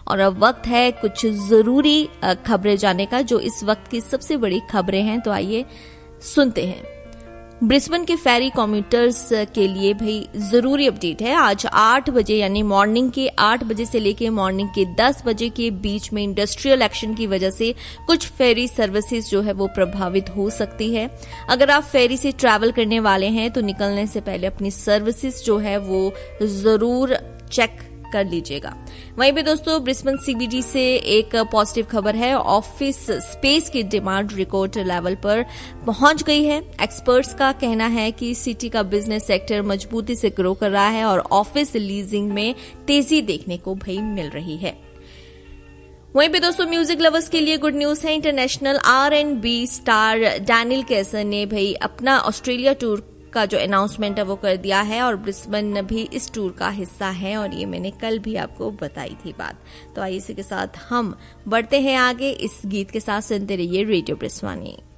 और अब वक्त है कुछ जरूरी खबरें जानने का, जो इस वक्त की सबसे बड़ी खबरें हैं। तो आइए सुनते हैं। ब्रिस्बेन के फेरी कम्यूटर्स के लिए भाई जरूरी अपडेट है। आज 8 बजे यानी मॉर्निंग के 8 बजे से लेकर मॉर्निंग के 10 बजे के बीच में इंडस्ट्रियल एक्शन की वजह से कुछ फेरी सर्विसेज जो है वो प्रभावित हो सकती है। अगर आप फेरी से ट्रैवल करने वाले हैं तो निकलने से पहले अपनी सर्विसेज जो है वो जरूर चेक कर लीजिएगा। वहीं पे दोस्तों ब्रिस्बेन सीबीडी से एक पॉजिटिव खबर है। ऑफिस स्पेस की डिमांड रिकॉर्ड लेवल पर पहुंच गई है। एक्सपर्ट्स का कहना है कि सिटी का बिजनेस सेक्टर मजबूती से ग्रो कर रहा है और ऑफिस लीजिंग में तेजी देखने को भाई मिल रही है। वहीं पे दोस्तों म्यूजिक लवर्स के लिए गुड न्यूज है। इंटरनेशनल R&B स्टार डैनियल कैसन ने भाई अपना ऑस्ट्रेलिया टूर का जो अनाउंसमेंट है वो कर दिया है और ब्रिस्बेन भी इस टूर का हिस्सा है और ये मैंने कल भी आपको बताई थी बात। तो आइए इसी के साथ हम बढ़ते हैं आगे। इस गीत के साथ सुनते रहिए रेडियो ब्रिस्वानी।